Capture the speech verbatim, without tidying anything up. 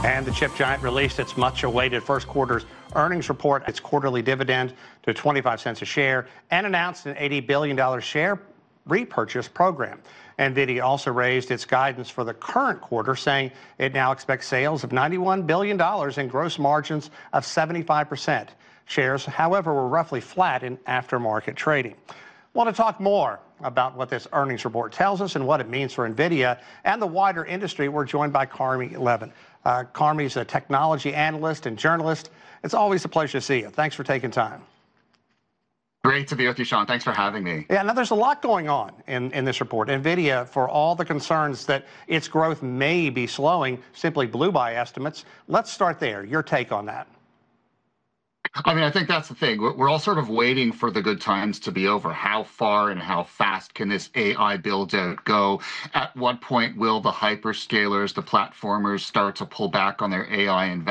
And the chip giant released its much-awaited first quarter's earnings report, its quarterly dividend to twenty-five cents a share, and announced an eighty billion dollars share repurchase program. NVIDIA also raised its guidance for the current quarter, saying it now expects sales of ninety-one billion dollars and gross margins of seventy-five percent. Shares, however, were roughly flat in aftermarket trading. Want to talk more about what this earnings report tells us and what it means for NVIDIA and the wider industry? We're joined by Carmi Levin. Uh, Carmi's a technology analyst and journalist. It's always a pleasure to see you. Thanks for taking time. Great to be with you, Sean. Thanks for having me. Yeah, now there's a lot going on in, in this report. NVIDIA, for all the concerns that its growth may be slowing, simply blew by estimates. Let's start there. Your take on that. I mean, I think that's the thing. We're all sort of waiting for the good times to be over. How far and how fast can this A I build-out go? At what point will the hyperscalers, the platformers, start to pull back on their A I investments?